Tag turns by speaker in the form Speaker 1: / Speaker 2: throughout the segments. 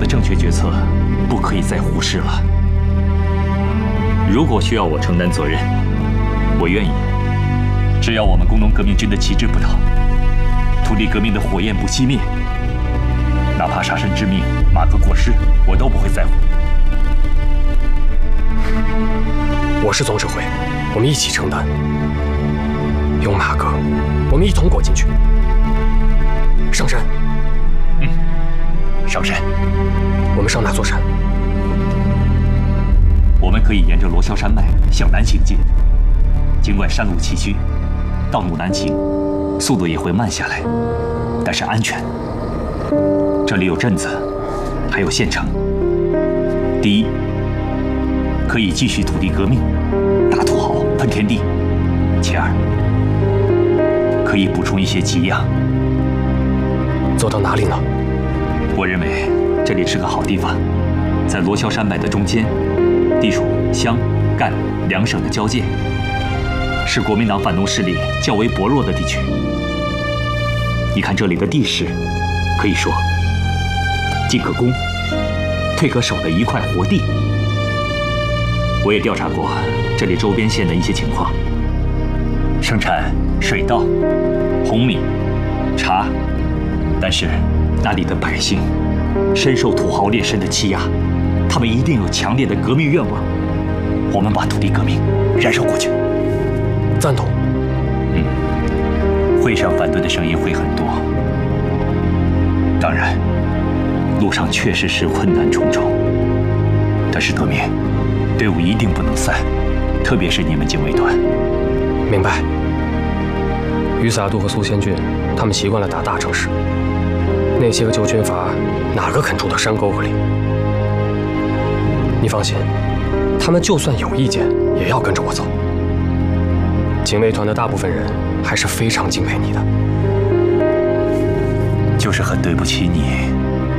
Speaker 1: 正确决策不可以再忽视了。如果需要我承担责任，我愿意。只要我们工农革命军的旗帜不倒，土地革命的火焰不熄灭，哪怕杀身之命，马革裹尸，我都不会在乎。
Speaker 2: 我是总指挥，我们一起承担。用马革，我们一同裹进去。上山。
Speaker 1: 上山。
Speaker 2: 我们上哪座山？
Speaker 1: 我们可以沿着罗霄山脉向南行进，尽管山路崎岖，道路难行，速度也会慢下来，但是安全。这里有镇子，还有县城。第一，可以继续土地革命，打土豪，喷田地；其二，可以补充一些给养。
Speaker 2: 走到哪里呢？
Speaker 1: 我认为这里是个好地方，在罗霄山脉的中间，地处湘、赣两省的交界，是国民党反动势力较为薄弱的地区。你看这里的地势，可以说进可攻，退可守的一块活地。我也调查过这里周边县的一些情况，生产水稻、红米、茶，但是那里的百姓深受土豪劣绅的欺压，他们一定有强烈的革命愿望。我们把土地革命燃烧过去。
Speaker 2: 赞同。
Speaker 1: 会上反对的声音会很多，当然，路上确实是困难重重。但是德明，队伍一定不能散，特别是你们警卫团。
Speaker 2: 明白。于萨都和苏先俊，他们习惯了打大城市，那些个旧军阀哪个肯住到山沟沟里？你放心，他们就算有意见，也要跟着我走。警卫团的大部分人还是非常敬佩你的。
Speaker 1: 就是很对不起你。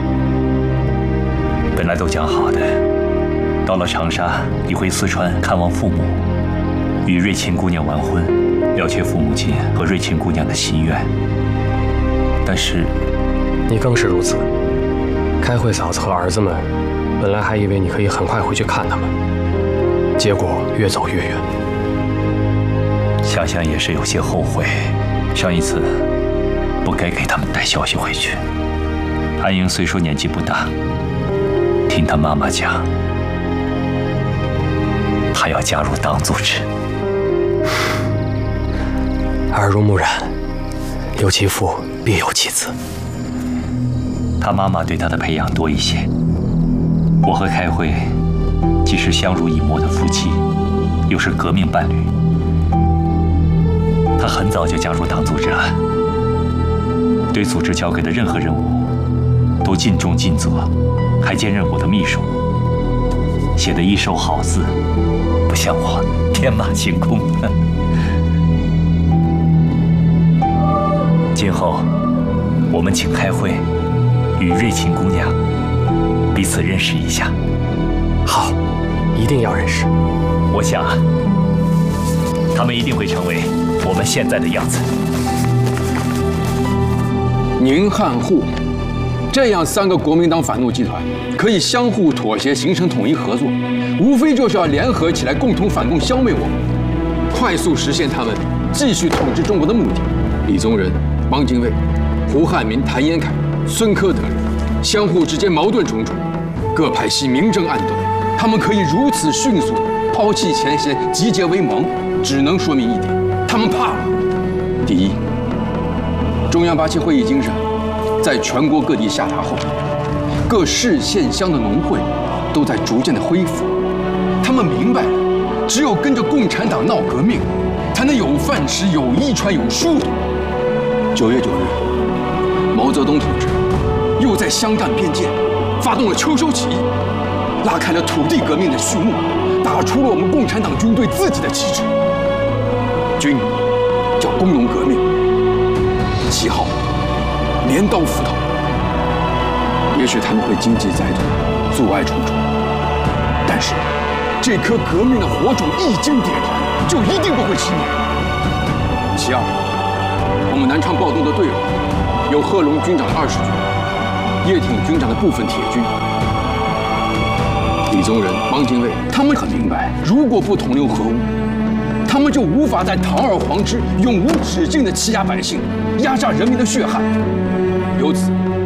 Speaker 1: 本来都讲好的，到了长沙，你回四川看望父母，与瑞琴姑娘完婚，了却父母亲和瑞琴姑娘的心愿。但是，
Speaker 2: 你更是如此。开会嫂子和儿子们，本来还以为你可以很快回去看他们，结果越走越远。
Speaker 1: 想想也是有些后悔，上一次不该给他们带消息回去。安英虽说年纪不大，听她妈妈讲，她要加入党组织。
Speaker 2: 耳濡目染，有其父必有其子。
Speaker 1: 她妈妈对她的培养多一些。我和开会既是相濡以沫的夫妻，又是革命伴侣。她很早就加入党组织了，对组织交给的任何任务都尽忠尽责，还兼任我的秘书，写的一手好字，不像我天马行空。今后我们请开会，与瑞琴姑娘彼此认识一下。
Speaker 2: 好，一定要认识。
Speaker 1: 我想他们一定会成为我们现在的样子。
Speaker 3: 宁汉沪，这样三个国民党反动集团可以相互妥协，形成统一合作，无非就是要联合起来，共同反共，消灭我们，快速实现他们继续统治中国的目的。李宗仁、汪精卫、胡汉民、谭延闿、孙科等人，相互之间矛盾种种，各派系明争暗斗，他们可以如此迅速地抛弃前嫌，集结为盟，只能说明一点：他们怕了。第一，中央8期会议精神在全国各地下达后，各市县乡的农会都在逐渐的恢复。他们明白了，只有跟着共产党闹革命，才能有饭吃、有衣穿、有书读。9月9日，毛泽东同志又在湘赣边界发动了秋收起义，拉开了土地革命的序幕，打出了我们共产党军队自己的旗帜。军叫工农革命，旗号镰刀斧头。也许他们会经济灾难，阻碍重重，但是这颗革命的火种一经点燃，就一定不会熄灭。其二，我们南昌暴动的队伍有贺龙军长的20军，叶挺军长的部分铁军， 李宗仁、汪精卫，他们很明白，如果不同流合污，他们就无法在堂而皇之、永无止境地欺压百姓，压榨人民的血汗。由此，